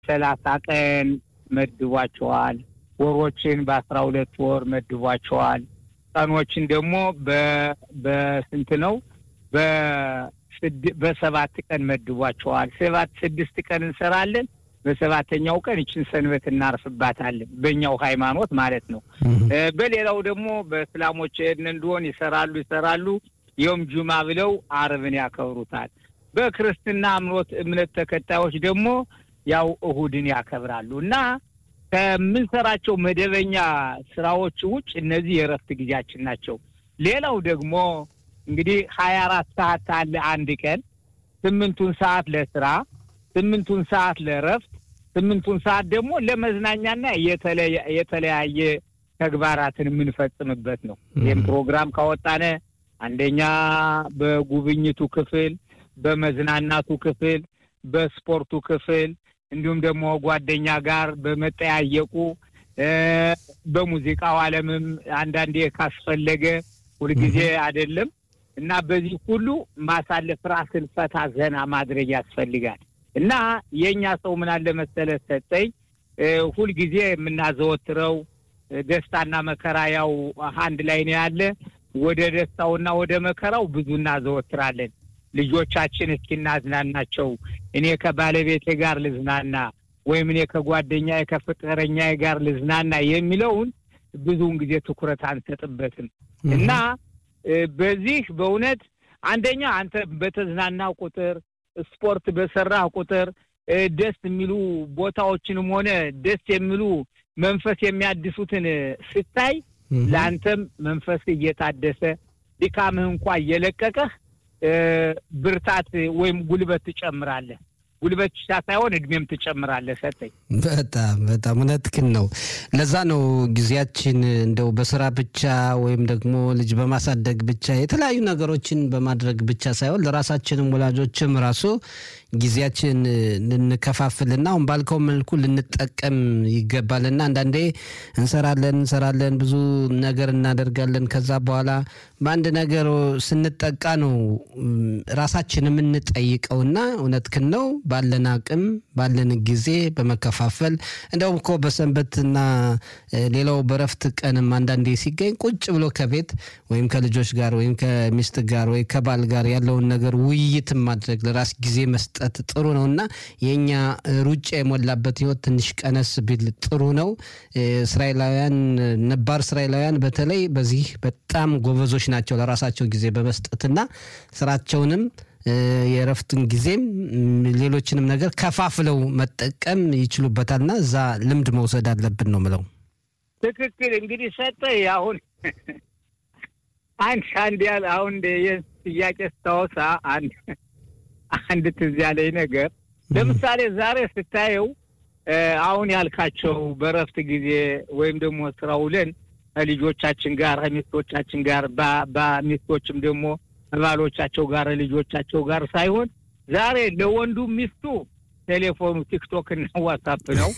በ30 ቀን መድቧቸዋል ወሮችን በ12 ወር መድቧቸዋል ቀኖችን ደግሞ በስንት ነው በ7 ቀን መድቧቸዋል 6 ቀን እንሰራለን በሰባተኛው ቀን እቺን ሰንበት እናርፍባታለን በእኛው ሃይማኖት ማለት ነው በሌላው ደግሞ በእስላሞች እንደሆነ ይሰራሉ የውም ጁማ ብለው አርብን ያከብሩታል በክርስትና እምነት ተከታዮች ደግሞ ያው እሁድን ያከብራሉና ከምንሰራቸው መደበኛ ስራዎች ውጭ እነዚህ የረፍት ጊዜያችን ናቸው ሌላው ደግሞ እንግዲህ 24 ሰዓት አለ አንድ ቀን 8ቱን ሰዓት ለስራ 8ቱን ሰዓት ለረፍት 8ቱን ሰዓት ደግሞ ለመዝናኛና የተለያየ ተግባራትን የምንፈጽምበት ነው ይሄን ፕሮግራም ካወጣነ አንደኛ በጉብኝቱ ክፍል በመዝናናቱ ክፍል በስፖርቱ ክፍል እንዲሁም ደግሞ ጓደኛ ጋር በመጠያየቁ በሙዚቃው ዓለምም አንዳንዴ ካስፈለገ ሁሉ ጊዜ አይደለም እና በዚህ ሁሉ ማሳለፍ ራስን ፈታ ዘና ማድረግ ያስፈልጋል እና የኛ ሰው ምን አለ መሰለ ሰጠይ ሁሉ ጊዜ የምናዘወትረው ደስታና መከራ ያው አንድ ላይ ነው ያለ ወደ ደስታውና ወደ መከራው ብዙ እናዘወትራለን ልጆቻችን እስኪናዝናናቸው እኔ ከባለቤቴ ጋር ልዝናና ወይም እኔ ከጓደኛዬ ከፍቅረኛዬ ጋር ልዝናና የሚለውን ብዙውን ጊዜ ትኩረት አንሰጥበትም እና በዚህ በእውነት አንደኛ አንተ በተዝናና ቁጥር ስፖርት በሰራ ቁጥር ደስ የሚሉ ቦታዎችንም ሆነ ደስ የሚሉ መንፈስ የሚያድሱትን ስታይ ላንተም መንፈስ እየታደሰ ድካምህ እንኳን እየለቀቀህ ብርታት ወይም ጉልበት ትጨምራለህ ጉልበት ሳይሆን እድሜም ትጨምራለህ ሰጠኝ በጣም እውነትህን ነው ለዛ ነው ጊዜያችን እንደው በስራ ብቻ ወይም ደግሞ ልጅ በማሳደግ ብቻ የተለያዩ ነገሮችን በማድረግ ብቻ ሳይሆን ለራሳችንም ወላጆችም ራሱ ጊዜያችን ልንከፋፍልና አሁን ባልከው መልኩ ልንጠቀም ይገባልና አንዳንዴ እንሰራለን ብዙ ነገር እናደርጋለን ከዛ በኋላ በአንድ ነገር ስንጠቃ ነው ራሳችንን እንጠይቀውና እውነትህን ነው ባለን አቅም ባለን ጊዜ በመከፋፈል እንደው እኮ በሰንበትና ሌላው በረፍት ቀንም አንዳንዴ ሲገኝ ቁጭ ብሎ ከቤት ወይም ከልጆች ጋር ወይም ከሚስት ጋር ወይ ከባል ጋር ያለውን ነገር ውይይት ማድረግ ለራስ ጊዜ መስጠት ጥሩ ነውና የኛ ሩጫ የሞላበት ህይወት ትንሽ ቀነስ ቢል ጥሩ ነው እስራኤላውያን ነባር እስራኤላውያን በተለይ በዚህ በጣም ጎበዞች ናቸው ለራሳቸው ጊዜ በመስጠትና ስራቸውንም የረፍቱን ጊዜም ሌሎችንም ነገር ከፋፍለው መጠቀም ይችሉበታልና እዛ ልምድ መውሰድ አለብን ነው ማለት ትክክል እንግዲህ ሰጠ ያሁን አንድ ያለ አሁን የጥያቄ ስታወሳ አንድ ትዝ ያለኝ ነገር ለምሳሌ ዛሬ ስታየው አሁን ያልካቸው በረፍት ጊዜ ወይም ደግሞ ስራውለን ልጆቻችን ጋር ሚስቶቻችን ጋር በሚስቶችም ደግሞ ባሎቻቸው ጋር ልጆቻቸው ጋር ሳይሆን ዛሬ ለወንዱ ሚስቱ ቴሌፎኑ ቲክቶክ እና ዋትስአፕ ነው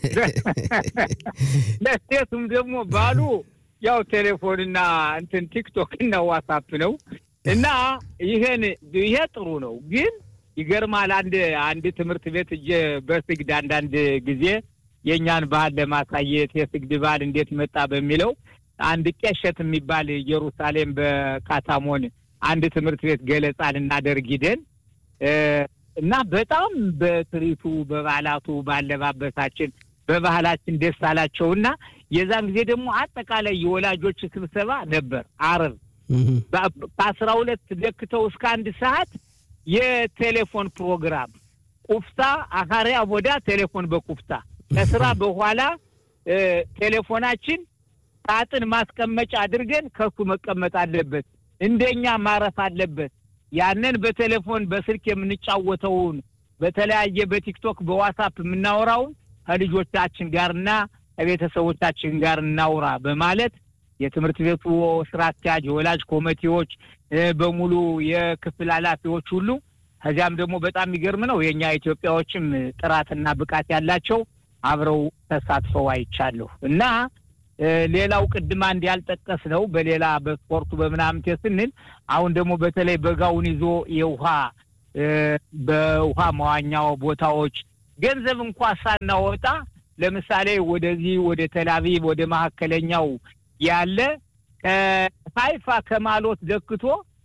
ለሴቱም ደግሞ ባሉ ያው ቴሌፎንና እንትን ቲክቶክ እና ዋትስአፕ ነው እና ይሄ ጥሩ ነው ግን ይገርማል አንድ ትምህርት ቤት በስግድ አንድ ጊዜ የኛን ባህል ለማሳየት የስግድ ባህል እንዴት መጣ በሚለው አንድ ቄሸት የሚባል ኢየሩሳሌም በካታሞን አንድ ትምህርት ቤት ገለጻን እናደርግይደን እና በጣም በትሪቱ በባላቱ ባለባበሳችን በባህላችን ደስ አላቸውና የዛን ጊዜ ደግሞ አጠቃላይ የወላጆች ስብሰባ ነበር አረብ በ12 ደክተው እስከ 1 ሰዓት የቴሌፎን ፕሮግራም ቁፍታ አኻሪ አቦዳ ቴሌፎን በቁፍታ ከስራ በኋላ ቴሌፎናችን ታጥን ማስቀመጫ አድርገን ከሱ መቀመጥ አለበት እንደኛ ማረፍ አለበት ያንን በቴሌፎን በስልክ የምንጫወተውን በተለያየ በቲክቶክ በዋትስአፕ የምናወራው ከልጆቻችን ጋርና ከቤተሰቦቻችን ጋር እናውራ በማለት የትምህርት ቤቱ ስራ አስኪያጅ ወላጅ ኮሚቴዎች በሙሉ የክፍል ኃላፊዎች ሁሉ ከዛም ደግሞ በጣም ይገርም ነው የኛ ኢትዮጵያዎችም ጥራትና ብቃት ያላቸው አብረው ተሳትፈው አይቻለሁ እና ሌላው ቅድም አንድ ያልጠቀስ ነው በሌላ በስፖርቱ በመናምት ስንል አሁን ደግሞ በተለይ በጋውን ይዞ በውሃ መዋኛው ቦታዎች ገንዘብ እንኳን ሳናወጣ ለምሳሌ ወደዚህ ወደ ተላቪቭ ወደ ማከለኛው ያለ ሃይፋ ከማሎት ደክቶ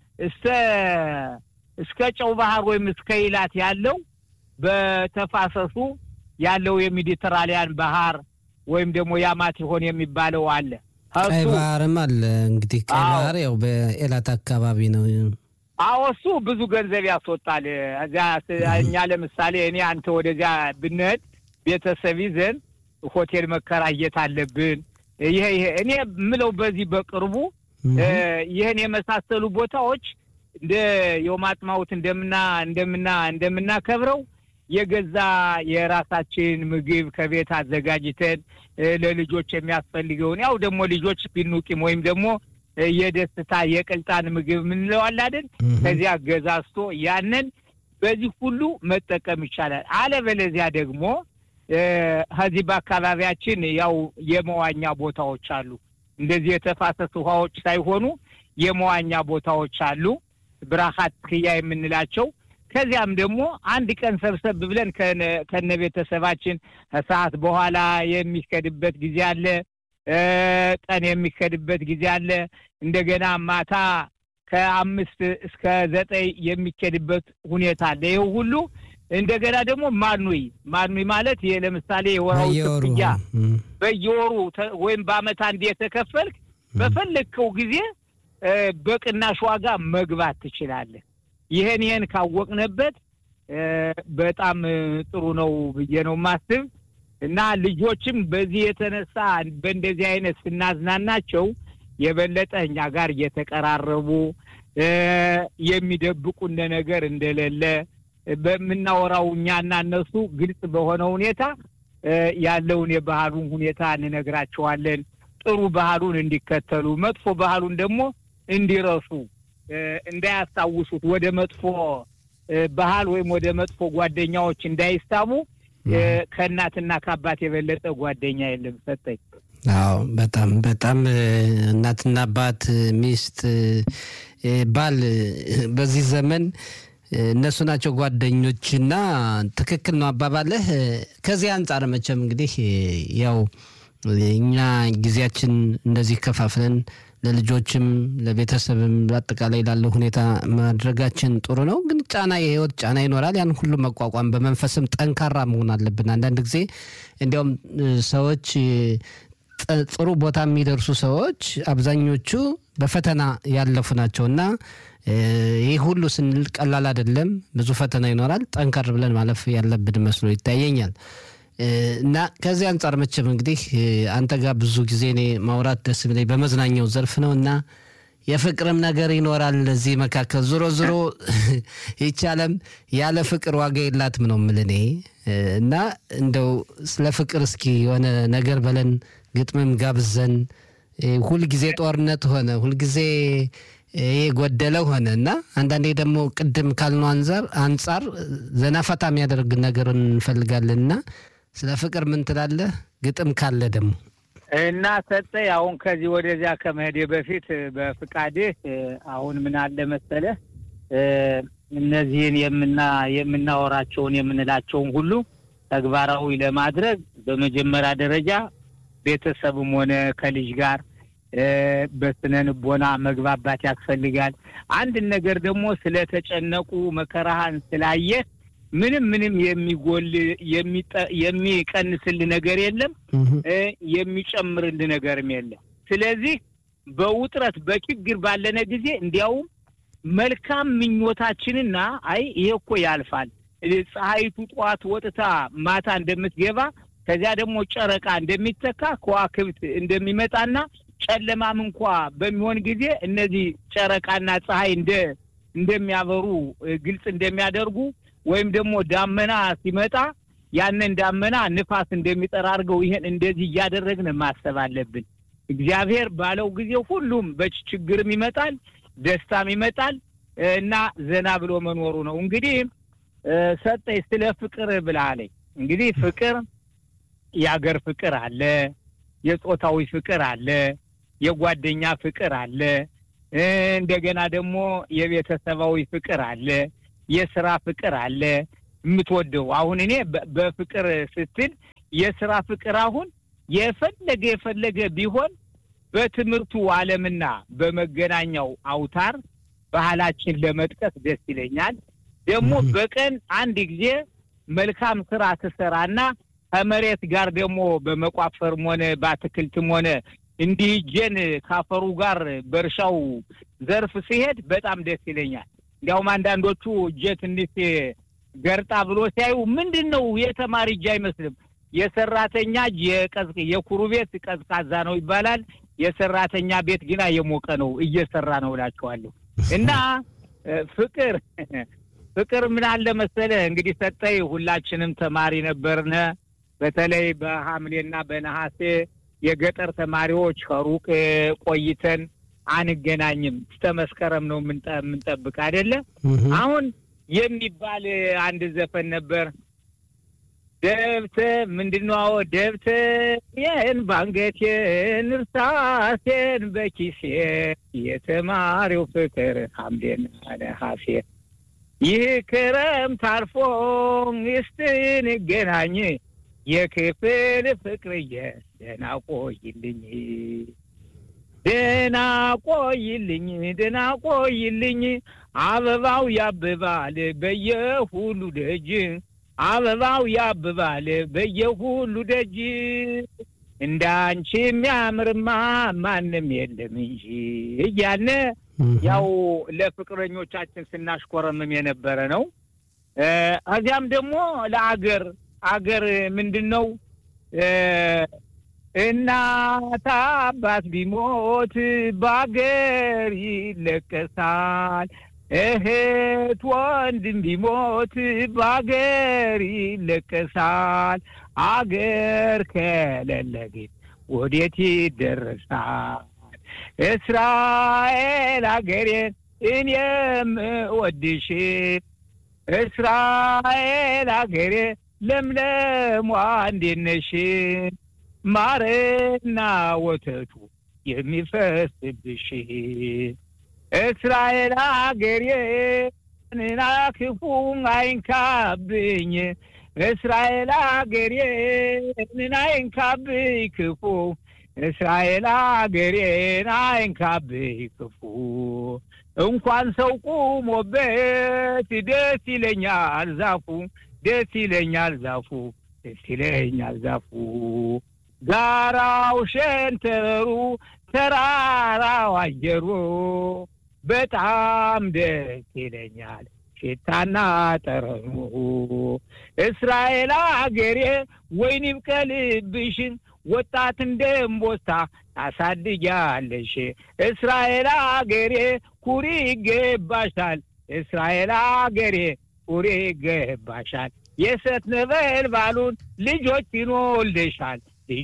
እስከ ጨው ባህር ወይም እስከ ኢላት ያለው በተፋሰሱ ያለው የሜዲተራኒያን ባህር ወይም ደግሞ ያማት ይሆን የሚባለው አለ ቀይ ባህርም አለ እንግዲህ ቀይ ባህር ያው በኢላት አካባቢ ነው እሱ ብዙ ገንዘብ ያስወጣል እኛ ለምሳሌ እኔ አንተ ወደዚያ ብንሄድ ቤተሰብ ይዘን ሆቴል መከራየት አለብን ይሄ እኔ ምለው በዚህ በቅርቡ ይሄን የመሳሰሉ ቦታዎች እንደ የማጥማውት እንደምና ከብረው የገዛ የራሳችን ምግብ ከቤት አዘጋጅተን ለልጆች የሚያስፈልገውን ያው ደግሞ ልጆች ቢኑቂም ወይም ደግሞ የደስታ የቅልጣን ምግብ ምን ነው አይደል ከዚያ ገዛስቶ ያንን በዚህ ሁሉ መጠቀም ይቻላል አለበለዚያ ደግሞ ሀዚባ አካባቢያችን ያው የመዋኛ ቦታዎች አሉ እንደዚህ የተፋሰሱ ውሃዎች ሳይሆኑ የመዋኛ ቦታዎች አሉ ብራኻት ኺያ የምንላቸው ከዚያም ደግሞ አንድ ቀን ሰብሰብ ብለን ከነቤተሰባችን ሰዓት በኋላ የሚከድበት ጊዜ አለ ቀን የሚከድበት ጊዜ አለ እንደገና ማታ ከ5 እስከ 9 የሚከድበት ሁኔታ አለ ይሄ ሁሉ እንደገና ደግሞ ማኑይ ማለት ለምሳሌ የወራው ጥቅያ በየወሩ ወይም በአመት አንድ የተከፈልክ በፈለከው ጊዜ በቅናሽ ዋጋ መግባት ትችላለህ ይሄን ካወቅነበት በጣም ጥሩ ነው ብዬ ነው ማስብ እና ልጆችም በዚህ የተነሳ በእንደዚህ አይነት ስናዝናናቸው የበለጠኛ ጋር እየተቀራረቡ የሚደብቁን ነገር እንደሌለ በመናወራው ኛና እነሱ ግልጽ በሆነ ሁኔታ ያለውን የባህሉን ሁኔታ እንነግራቸዋለን ጥሩ ባህሉን እንዲከተሉ መጥፎ ባህሉን ደግሞ እንዲረሱ እንዳያስታውሱት ወደ መጥፎ ባህል ወይም ወደ መጥፎ ጓደኛዎች እንዳይሳቡ ከእናትና ከአባት የበለጠ ጓደኛ የለም ሰጠኝ አዎ በጣም እናትና አባት ሚስት ባል በዚህ ዘመን እነሱ ናቸው ጓደኞችና ትክክል ነው አባባለህ ከዚህ አንፃር መቼም እንግዲህ ያው እኛ ጊዜያችን እንደዚህ ከፋፍለን ለልጆችም ለቤተሰብም አጠቃላይ ላለው ሁኔታ ማድረጋችን ጥሩ ነው ግን የህይወት ጫና ይኖራል ያን ሁሉ መቋቋም በመንፈስም ጠንካራ መሆን አለብን አንዳንድ ጊዜ እንዲያውም ሰዎች ጥሩ ቦታ የሚደርሱ ሰዎች አብዛኞቹ በፈተና ያለፉ ናቸውና ይሄ ሁሉ ስንል ቀላል አይደለም ብዙ ፈተና ይኖራል ጠንካራ ብለን ማለፍ ያለብን መስሎ ይታየኛል እና ከዚህ አንፃር መቼም እንግዲህ አንተ ጋር ብዙ ጊዜ እኔ ማውራት ደስ ብለኝ በመዝናኛው ዘርፍ ነውና የፍቅርም ነገር ይኖራል ለዚህ መካከል ዞሮ ይቻለም ያለ ፍቅር ዋጋ የላትም ነው ምልኔ እና እንደው ስለ ፍቅር እስኪ የሆነ ነገር በለን ግጥምም ጋብዘን ሁሉ ጊዜ ጦርነት ሆነ ሁሉ ጊዜ ጎደለ ሆነና አንዳንዴ ደግሞ ቅድም ካልነው አንፃር ዘናፈታ የሚያደርግ ነገር እንፈልጋለንና ስለ ፍቅር ምን ትላለህ ግጥም ካለ ደግሞ እና ሰጠ አሁን ከዚህ ወደዚያ ከመሄድ በፊት በፍቃድህ አሁን ምን አለ መሰለህ እነዚህን የምናወራቸውን የምንላቸውን ሁሉ ተግባራዊ ለማድረግ በመጀመሪያ ደረጃ ቤተሰብም ሆነ ከልጅ ጋር በስነንቦና መግባባት ያስፈልጋል አንድ ነገር ደግሞ ስለተጨነቁ መከራህን ስላየ ምንም የሚጎል የሚቀንስል ነገር የለም የሚጨምርል ነገርም የለም ስለዚህ በውጥረት በችግር ባለነ ጊዜ እንዲያው መልካም ምኞታችንና ይሄ እኮ ያልፋል ፀሐይቱ ጧት ወጥታ ማታ እንደምትገባ ከዚያ ደግሞ ጨረቃ እንደሚተካ ከዋክብት እንደሚመጣና ጨለማም እንኳን በሚሆን ጊዜ እነዚህ ጨረቃና ፀሐይ እንደሚያበሩ ግልጽ እንደሚያደርጉ ወይም ደግሞ ዳመና ሲመጣ ያንን ዳመና ንፋስ እንደሚጠራርገው ይሄን እንደዚህ ያደረግን ማሰብ አለብን እግዚአብሔር ባለው ጊዜ ሁሉም በችግርም ይመጣል ደስታም ይመጣል እና ዘና ብሎ መኖሩ ነው እንግዲህ ሰጠኝ ስለ ፍቅር ብለሃለኝ እንግዲህ ፍቅር ያገር ፍቅር አለ የጾታዊ ፍቅር አለ የጓደኛ ፍቅር አለ እንደገና ደግሞ የቤተሰባዊ ፍቅር አለ የሥራ ፍቅር አለ የምትወደው? አሁን እኔ በፍቅር ስትል የሥራ ፍቅር አሁን የፈለገ ቢሆን በትምህርቱ ዓለምና በመገናኛው አውታር ባህላችን ለመጥቀስ ደስ ይለኛል። ደግሞ በቀን አንድ ጊዜ መልካም ስራ ተሰራና ከመሬት ጋር ደግሞ በመቋፈርም ሆነ በአትክልትም ሆነ እንዲጀን ካፈሩ ጋር በርሻው ዘርፍ ሲሄድ በጣም ደስ ይለኛል። ያው አንዳንዶቹ ጀት እንዴት ገርጣ ብሎ ሲያዩ ምንድነው የተማሪ እጅ አይመስልም። የሰራተኛ የኩሩ ቤት ቀዝቃዛ ነው ይባላል። የሰራተኛ ቤት ግን የሞቀ ነው እየሰራ ነው እላቸዋለሁ። እና ፍቅር ምን አለ መሰለህ እንግዲህ ሰጠይ ሁላችንም ተማሪ ነበርነ። በተለይ በሐምሌና በነሐሴ የገጠር ተማሪዎች ከሩቅ ቆይተን አንገናኝም። ተመስከረም ነው ምንጠብቅ አይደለ? አሁን የሚባል አንድ ዘፈን ነበር። ደብተ ምንድነው ደብተ ባንገቴን እርሳሴን በኪሴ የተማሪው ፍቅር ሐምሌና ነሐሴ ይህ ክረምት አልፎ እስክንገናኝ የክፍል ፍቅርዬ ደህና ቆይልኝ አበባው ያብባል በየሁሉ ደጅ አበባው ያብባል በየሁሉ ደጅ እንዳንቺ የሚያምርማ ማንም የለም እንጂ እያለ ያው ለፍቅረኞቻችን ስናሽኮረምም የነበረ ነው። አዚያም ደግሞ ለአገር ምንድነው እናት አባት ቢሞት ባገር ይለቀሳል እህት ወንድም ቢሞት ባገር ይለቀሳል አገር ከሌለ ግን ወዴት ይደረሳል እስራኤል አገሬን እኔም ወድሽ እስራኤል አገሬ ለምለም እንዴነሽ ማርና ወተቱ የሚፈስብሽ እስራኤል አገሬ ናክፉ አይንካብኝ እስራኤል አገሬ አይንካብኝ ክፉ እስራኤል አገሬ አይንካብኝ ክፉ እንኳን ሰው ቆሞበት ደስ ይለኛል ዛፉ ጋራው ሸንተሩ ተራራው አየሩ በጣም ደስ ይለኛል ሽታና ጠረኑ እስራኤል አገሬ ወይን ይብቀልብሽ ወጣት እንደምቦታ ታሳድጊያለሽ እስራኤል አገሬ ኩሪ ይገባሻል እስራኤል አገሬ ኩሪ ይገባሻል የሰት ነበልባሉን ልጆችን ወልደሻል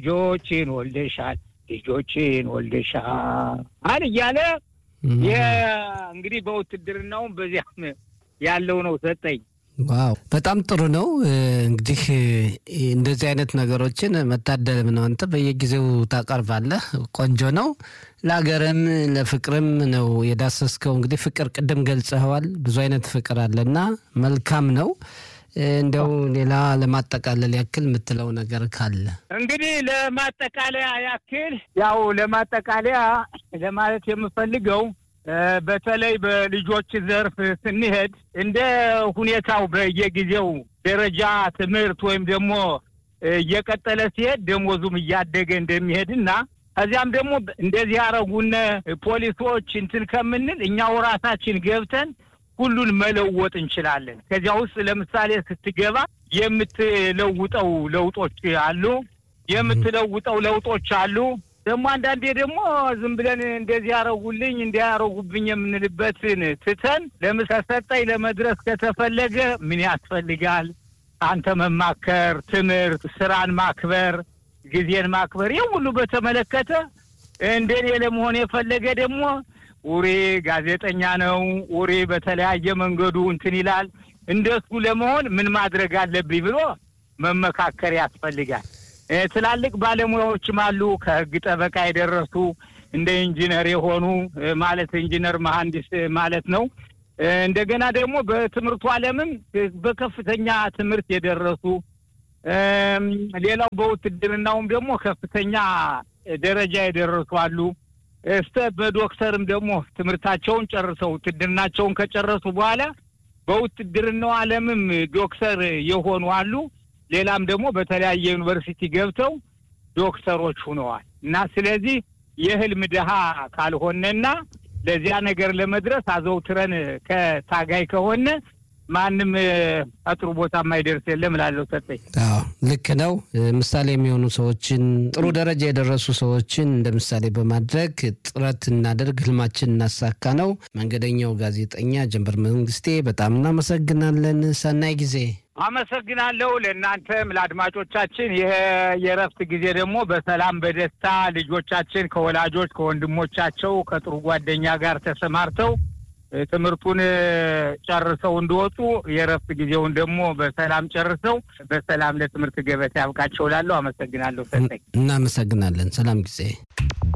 አልያለ እንግዲህ በውትድርናው በዚያም ያለው ነው ሰጠኝ። ዋው በጣም ጥሩ ነው። እንግዲህ እንደዚህ አይነት ነገሮችን መታደልም ነው። አንተ በየጊዜው ታቀርባለህ። ቆንጆ ነው። ለሀገርም ለፍቅርም ነው የዳሰስከው። እንግዲህ ፍቅር ቅድም ገልጸዋል። ብዙ አይነት ፍቅር አለና መልካም ነው። እንደው ሌላ ለማጠቃለል ያክል የምትለው ነገር ካለ? እንግዲህ ለማጠቃለያ ያክል ያው ለማጠቃለያ ለማለት የምፈልገው በተለይ በልጆች ዘርፍ ስንሄድ እንደ ሁኔታው በየጊዜው ደረጃ ትምህርት ወይም ደግሞ እየቀጠለ ሲሄድ ደሞዙም እያደገ እንደሚሄድና እዚያም ደግሞ እንደዚህ ያረጉነ ፖሊሶች እንትን ከምንል እኛው ራሳችን ገብተን ሁሉን መለወጥ እንችላለን። ከዚያ ውስጥ ለምሳሌ ስትገባ የምትለውጠው ለውጦች አሉ። ደግሞ አንዳንዴ ደግሞ ዝም ብለን እንደዚህ ያረጉልኝ እንዲያረጉብኝ የምንልበትን ትተን ለምሳሰጣይ ለመድረስ ከተፈለገ ምን ያስፈልጋል? አንተ መማከር፣ ትምህርት፣ ስራን ማክበር፣ ጊዜን ማክበር ሁሉ በተመለከተ እንደኔ ለመሆን የፈለገ ደግሞ ኡሪ ጋዜጠኛ ነው። ኡሪ በተለያየ መንገዱ እንትን ይላል። እንደሱ ለመሆን ምን ማድረግ አለብኝ ብሎ መመካከር ያስፈልጋል። ትላልቅ ባለሙያዎችም አሉ ከህግ ጠበቃ የደረሱ እንደ ኢንጂነር የሆኑ ማለት ኢንጂነር መሐንዲስ ማለት ነው። እንደገና ደግሞ በትምህርቱ ዓለምም በከፍተኛ ትምህርት የደረሱ ሌላው በውትድርናውም ደግሞ ከፍተኛ ደረጃ የደረሱ አሉ። በዶክተርም ደግሞ ትምህርታቸውን ጨርሰው ውትድርናቸውን ከጨረሱ በኋላ በውትድርናው ዓለምም ዶክተር የሆኑ አሉ። ሌላም ደግሞ በተለያየ ዩኒቨርሲቲ ገብተው ዶክተሮች ሆነዋል። እና ስለዚህ የህልም ድሃ ካልሆነና ለዚያ ነገር ለመድረስ አዘውትረን ከታጋይ ከሆነ ማንም አጥሩ ቦታ ማይደርስ የለም እላለሁ። ሰጠኝ ልክ ነው። ምሳሌ የሚሆኑ ሰዎችን ጥሩ ደረጃ የደረሱ ሰዎችን እንደ ምሳሌ በማድረግ ጥረት እናደርግ፣ ህልማችን እናሳካ ነው። መንገደኛው ጋዜጠኛ ጀንበር መንግስቴ በጣም እናመሰግናለን። ሰናይ ጊዜ። አመሰግናለሁ። ለእናንተም ለአድማጮቻችን ይሄ የረፍት ጊዜ ደግሞ በሰላም በደስታ ልጆቻችን ከወላጆች ከወንድሞቻቸው ከጥሩ ጓደኛ ጋር ተሰማርተው ትምህርቱን ጨርሰው እንዲወጡ የረፍት ጊዜውን ደግሞ በሰላም ጨርሰው በሰላም ለትምህርት ገበታ ያብቃቸው እላለሁ። አመሰግናለሁ። ሰጠኝ። እናመሰግናለን። ሰላም ጊዜ